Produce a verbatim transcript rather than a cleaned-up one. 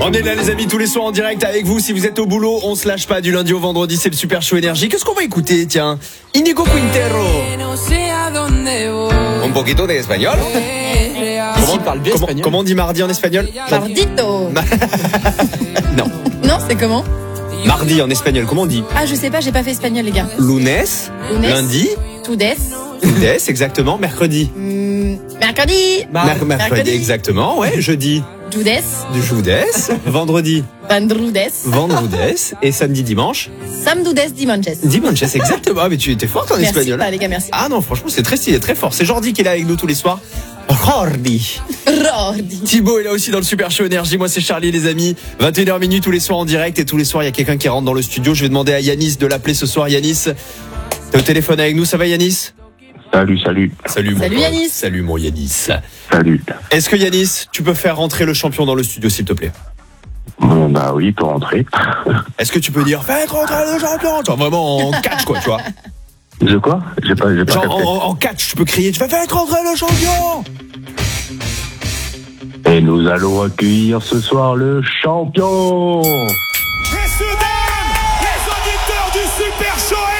On est là les amis tous les soirs en direct avec vous. Si vous êtes au boulot, on se lâche pas du lundi au vendredi, c'est le Super Show Énergie. Qu'est-ce qu'on va écouter? Tiens, Inigo Quintero. Un poquito de espagnol. Comment, parle bien comment, espagnol. comment on dit mardi en espagnol? Mardito. Non. Non, c'est comment? Mardi en espagnol, comment on dit? Ah, je sais pas, j'ai pas fait espagnol, les gars. Lunes, Lunes. lundi, Tudes. lunes, exactement, mercredi. Mm, mercredi. Mer- mercredi, mercredi. exactement, ouais, jeudi. Judes. Du judes, vendredi, Vandrudes. vendrudes, et samedi, dimanche. Samdudes dimanches. Dimanche, c'est exactement. Ah, mais tu étais forte en Merci espagnol. pas, les gars, merci. Ah non, franchement, c'est très stylé, très fort. C'est Jordi qui est là avec nous tous les soirs. Jordi. Rordi. Thibaut est là aussi dans le Super Show Énergie. Moi, c'est Charlie, les amis. vingt et une heures minuit tous les soirs en direct. Et tous les soirs, il y a quelqu'un qui rentre dans le studio. Je vais demander à Yanis de l'appeler ce soir. Yanis, t'es au téléphone avec nous. Ça va, Yanis? Salut, salut. Salut, mon Salut, pote. Yanis. Salut, mon Yanis. Salut. Est-ce que Yanis, tu peux faire rentrer le champion dans le studio, s'il te plaît? Bon, bah oui, pour rentrer. Est-ce que tu peux dire, faites rentrer le champion? Genre vraiment en catch, quoi, tu vois? De quoi? J'ai pas, j'ai pas Genre capté. en, en catch, tu peux crier, tu fais, faites rentrer le champion! Et nous allons accueillir ce soir le champion. Messieurs, dames, les auditeurs du Super Show